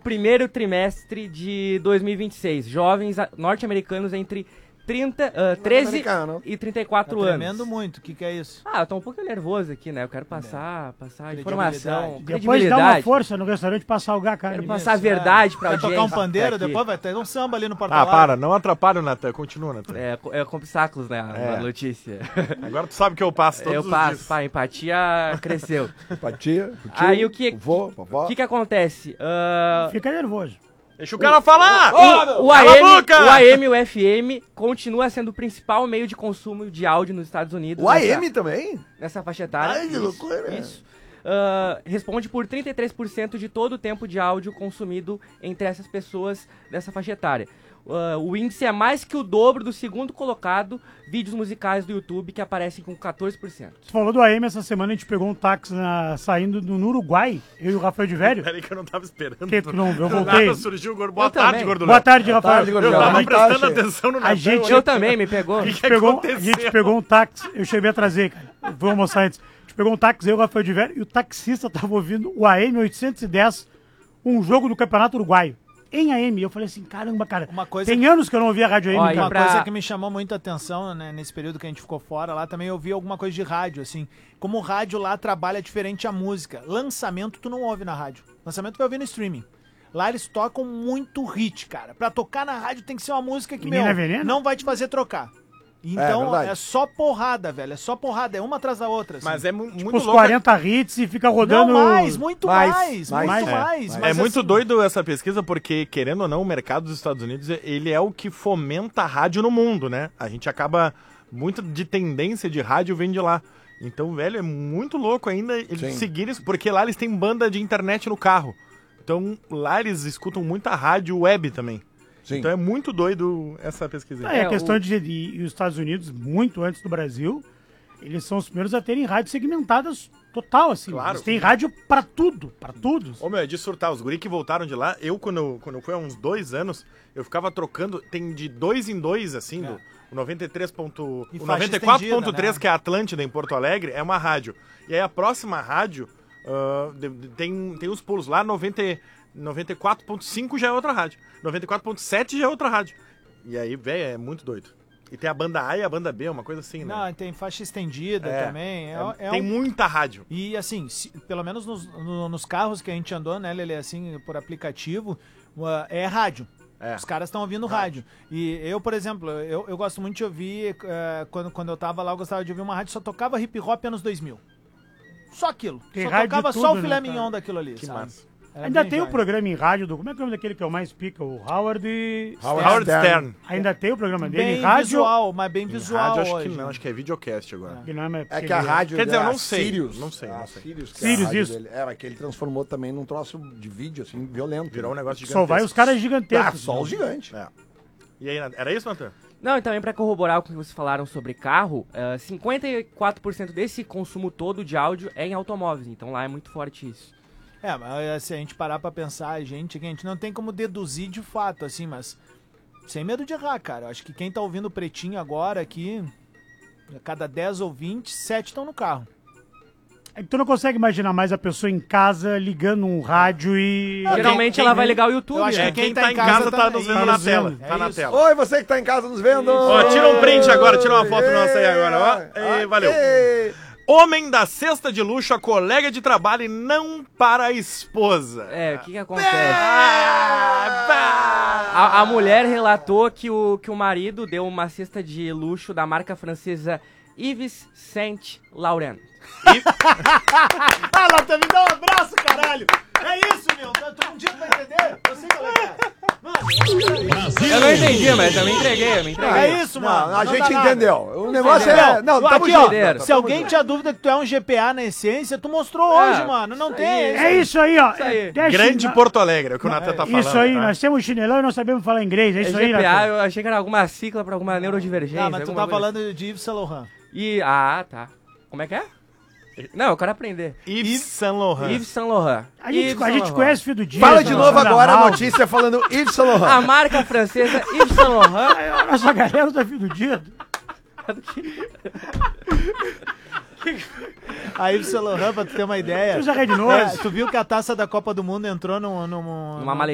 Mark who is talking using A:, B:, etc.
A: primeiro trimestre de 2026. Jovens norte-americanos entre 13 e 34 anos.
B: Tremendo muito, o que é isso?
A: Eu tô um pouco nervoso aqui, né? Eu quero passar informação,
C: Depois dá uma força no restaurante pra salgar a carne.
A: Quero passar a verdade pra audiência.
B: Vai tocar um pandeiro, depois vai ter um samba ali no porta.
D: Para, não atrapalha o Natan, continua, Natan.
A: É com obstáculos, né, a notícia.
D: Agora tu sabe que eu passo todos os dias.
A: A empatia cresceu.
E: Empatia,
A: Aí o que que acontece?
C: Fica nervoso.
D: Deixa o cara falar!
A: O AM e o FM continua sendo o principal meio de consumo de áudio nos Estados Unidos.
E: O AM também?
A: Nessa faixa etária.
E: Ai, que loucura.
A: Isso. Responde por 33% de todo o tempo de áudio consumido entre essas pessoas dessa faixa etária. O índice é mais que o dobro do segundo colocado, vídeos musicais do YouTube, que aparecem com 14%.
C: Você falou do AM, essa semana a gente pegou um táxi saindo no Uruguai, eu e o Rafael de Velho.
D: Peraí que eu não tava esperando.
C: Eu voltei.
D: Surgiu o Gordo. Boa tarde, Gordo.
C: Boa tarde, Rafael.
D: Eu tava prestando atenção no Natal.
A: Eu também, me pegou.
C: A gente pegou um táxi, eu cheguei a trazer, cara. Eu vou almoçar antes. A gente pegou um táxi, eu e o Rafael de Velho, e o taxista tava ouvindo o AM 810, um jogo do Campeonato Uruguaio. Em AM, eu falei assim, caramba, cara, tem anos que eu não ouvia rádio AM.
B: Uma coisa que me chamou muita atenção, né, nesse período que a gente ficou fora lá, também eu vi alguma coisa de rádio, assim, como o rádio lá trabalha diferente a música. Lançamento tu não ouve na rádio, lançamento vai ouvir no streaming. Lá eles tocam muito hit, cara. Pra tocar na rádio tem que ser uma música que, não vai te fazer trocar. Então é só porrada, velho. É só porrada, é uma atrás da outra. Assim.
D: Mas é muito
C: louco. Os 40 hits e fica rodando...
B: Não, muito mais.
D: É muito doido essa pesquisa, porque, querendo ou não, o mercado dos Estados Unidos, ele é o que fomenta a rádio no mundo, né? A gente acaba... Muito de tendência de rádio vem de lá. Então, velho, é muito louco ainda eles seguirem isso, porque lá eles têm banda de internet no carro. Então, lá eles escutam muita rádio web também. Sim. Então é muito doido essa pesquisa.
C: A questão de os Estados Unidos, muito antes do Brasil, eles são os primeiros a terem rádios segmentadas total, assim.
D: Claro.
C: Eles têm rádio pra tudo, pra tudo.
D: Ô, meu, é de surtar. Os guri que voltaram de lá, quando eu fui há uns 2 anos, eu ficava trocando, tem de 2 em 2, assim, o 93. O 94.3, né? Que é a Atlântida em Porto Alegre, é uma rádio. E aí a próxima rádio, tem uns pulos lá, 94.5 já é outra rádio. 94.7 já é outra rádio. E aí, velho, é muito doido. E tem a banda A e a banda B, uma coisa assim, né?
B: Não, tem faixa estendida também.
D: Tem muita rádio.
B: E assim, pelo menos nos carros que a gente andou, né, Lelê, assim, por aplicativo, é rádio. Os caras estão ouvindo rádio. E eu, por exemplo, eu gosto muito de ouvir, quando eu tava lá, eu gostava de ouvir uma rádio que só tocava hip hop anos 2000. Só aquilo.
C: Tem
B: só tocava
C: tudo,
B: só o filé
C: né,
B: mignon daquilo ali,
D: que
B: sabe?
D: massa.
C: Ainda tem o programa em rádio como é que é o nome daquele que é o mais pica? O Howard
D: Stern.
C: Ainda tem o programa dele
B: bem
C: em rádio?
B: Visual, mas bem visual.
D: Rádio,
B: hoje.
D: Acho que não, acho que é videocast agora.
E: Que a rádio...
D: Quer dizer, eu não sei.
E: Sirius.
D: Não sei.
C: Sirius, isso.
E: Mas que ele transformou também num troço de vídeo, assim, violento.
D: Virou um negócio
C: Só
D: gigantesco.
C: vai os caras gigantescos.
E: Só os gigantes.
D: E aí, era isso, Natan?
A: Não, e também pra corroborar o que vocês falaram sobre carro, 54% desse consumo todo de áudio é em automóveis, então lá é muito forte isso.
B: Mas se a gente parar pra pensar, a gente não tem como deduzir de fato, assim, mas sem medo de errar, cara. Eu acho que quem tá ouvindo o Pretinho agora aqui, a cada 10 ou 20, 7 estão no carro.
C: Tu não consegue imaginar mais a pessoa em casa ligando um rádio e...
A: Geralmente ela vai ligar o YouTube.
B: Eu acho que
D: quem tá em casa tá nos vendo na tela.
B: Tá
D: na tela.
E: Oi, você que tá em casa nos vendo.
D: Tira um print agora, tira uma foto nossa aí agora, ó. Valeu. Homem dá cesta de luxo a colega de trabalho e não para a esposa.
A: O que acontece? A mulher relatou que o marido deu uma cesta de luxo da marca francesa Yves Saint Laurent.
B: Natan, me dá um abraço, caralho! É isso, meu! Tu um dia vai entender? Eu sei qual é. Mano,
A: eu não entendi, mas eu me entreguei.
B: É isso, mano.
E: A gente entendeu. O negócio é... Não,
B: aqui, ó. Se alguém tinha dúvida que tu é um GPA na essência, tu mostrou hoje, mano. Não tem.
C: É isso aí, ó.
D: Grande Porto Alegre, é o que o Natan tá falando.
C: Isso aí, nós temos chinelão e não sabemos falar inglês. É isso aí,
A: GPA,
C: Natan.
A: eu achei que era alguma sigla pra alguma neurodivergência.
B: Mas tu tá falando de Yves Saint Laurent.
A: Tá. Como é que é? Não, eu quero aprender.
D: Yves Saint Laurent.
A: Yves Saint Laurent.
C: A gente conhece o Filho do Dia.
E: Fala de novo agora a notícia falando Yves Saint Laurent.
A: A marca francesa Yves Saint Laurent.
C: A nossa galera da Filho do Dia.
B: A Yves Saint Laurent, pra tu ter uma ideia.
C: Tu já de novo.
B: Tu viu que a taça da Copa do Mundo entrou numa